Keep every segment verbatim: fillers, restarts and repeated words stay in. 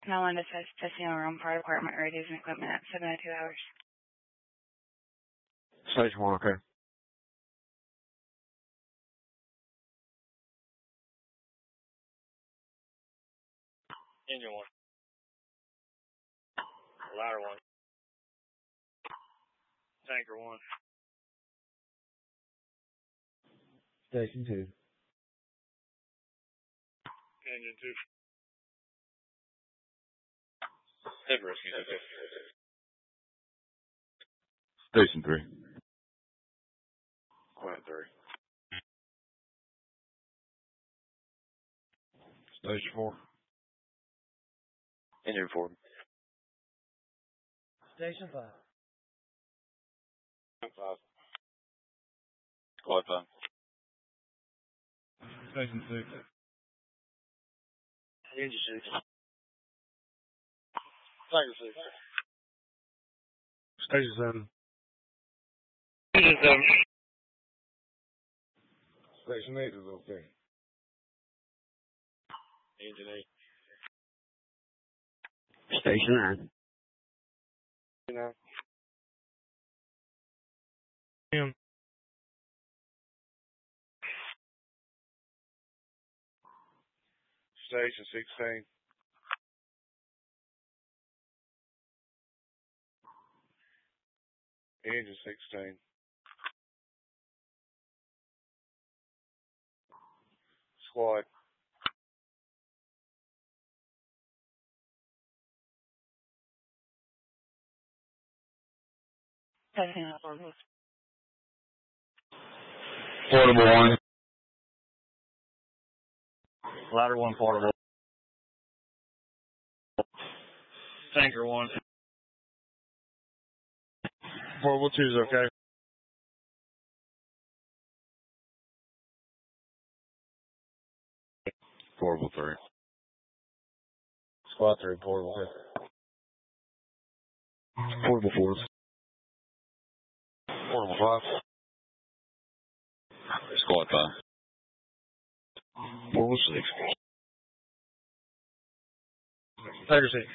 No one says testing on room fire department radios and equipment at seven oh two hours. Station one, okay. Engine one. Ladder one. Tanker one. Station two. Engine two. Head rescue. Station three. Quint three. Station four. Engine four. Station five. Five. Squad five. Station six. Engine six. Tanker six. Station seven. Engine seven. Station eight is okay. Engine eight. Station nine. Nine. Yeah. Station sixteen. Engine sixteen. Squad. Testing on portables. Portable one. Ladder one portable. Tanker one. Portable two is okay. Portable three. Squad three portable. Portable four. Portable five. Squad five. Portable six. Tanker six.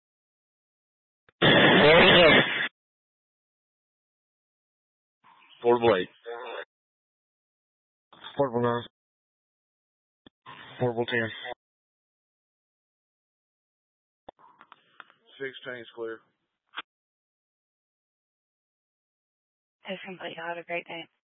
Portable eight. Portable nine. Portable ten. Sixteen's clear. Test complete. Y'all have a great day.